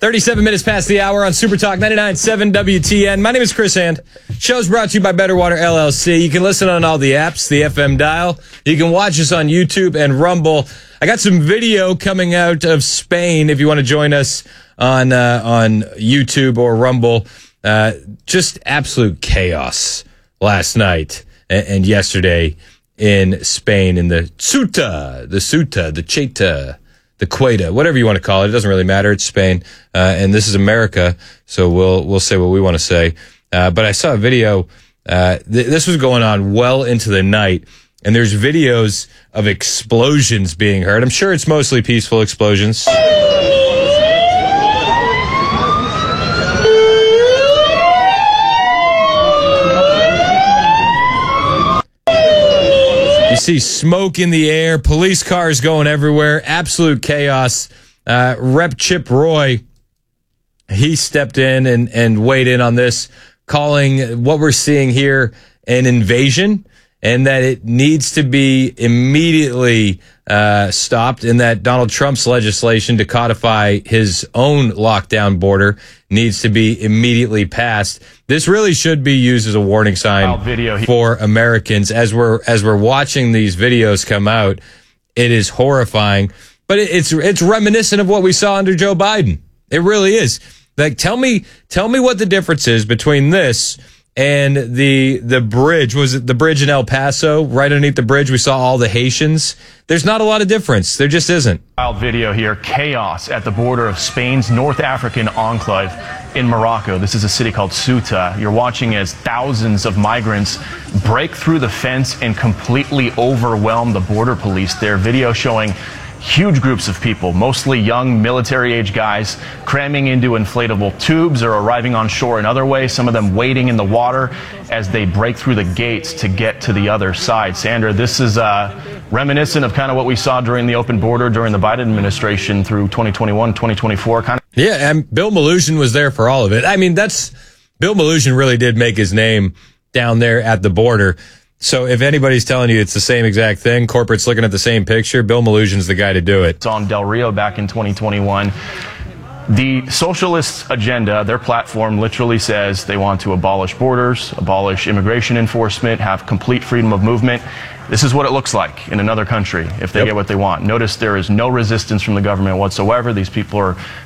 37 minutes past the hour on Super Talk 99.7 WTN. My name is Chris Hand. Show's brought to you by Better Water LLC. You can listen on all the apps, the FM dial. You can watch us on YouTube and Rumble. I got some video coming out of Spain if you want to join us on YouTube or Rumble. Just absolute chaos last night and yesterday in Spain in the Ceuta, the Cheta, the Queta, whatever you want to call it. It doesn't really matter. It's Spain. And this is America. So we'll say what we want to say. But I saw a video. This was going on well into the night. And there's videos of explosions being heard. I'm sure it's mostly peaceful explosions. You see smoke in the air, police cars going everywhere, absolute chaos. Rep Chip Roy, he stepped in and weighed in on this, calling what we're seeing here an invasion, and that it needs to be immediately stopped, and that Donald Trump's legislation to codify his own lockdown border needs to be immediately passed. This really should be used as a warning sign for Americans as we're watching these videos come out. It is horrifying, but it's reminiscent of what we saw under Joe Biden. It really is. Like, tell me what the difference is between this and the bridge. Was it the bridge in El Paso? Right underneath the bridge, we saw all the Haitians. There's not a lot of difference. There just isn't. Wild video here. Chaos at the border of Spain's North African enclave in Morocco. This is a city called Ceuta. You're watching as thousands of migrants break through the fence and completely overwhelm the border police. Their video showing huge groups of people, mostly young military-age guys, cramming into inflatable tubes or arriving on shore in other ways, some of them wading in the water as they break through the gates to get to the other side. Sandra, this is reminiscent of kind of what we saw during the open border during the Biden administration through 2021, 2024. Yeah, and Bill Melugin was there for all of it. I mean, Bill Melugin really did make his name down there at the border. So if anybody's telling you it's the same exact thing, corporate's looking at the same picture, Bill Melugin's the guy to do it. It's on Del Rio back in 2021. The socialist agenda, their platform literally says they want to abolish borders, abolish immigration enforcement, have complete freedom of movement. This is what it looks like in another country if they get what they want. Notice there is no resistance from the government whatsoever. These people are